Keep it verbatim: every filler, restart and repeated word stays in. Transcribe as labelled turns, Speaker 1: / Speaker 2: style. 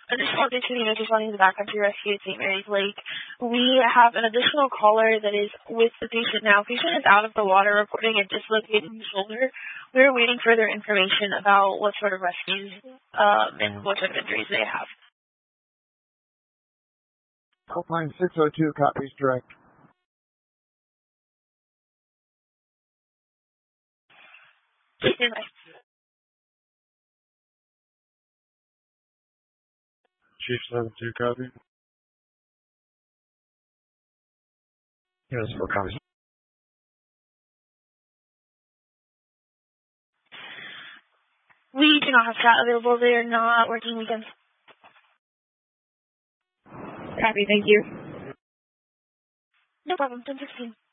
Speaker 1: additional updates to the Emergency Responding to the Backcountry Rescue at Saint Mary's Lake. We have an additional caller that is with the patient now. Patient is out of the water reporting a dislocated shoulder. We're waiting further information about what sort of rescues um, and what sort of injuries they have.
Speaker 2: Helpline six oh two copies direct. Chief seven two copy. Yes, four copies.
Speaker 1: We do not have chat available. They are not working weekends.
Speaker 3: Copy, thank you.
Speaker 1: No problem. ten sixteen.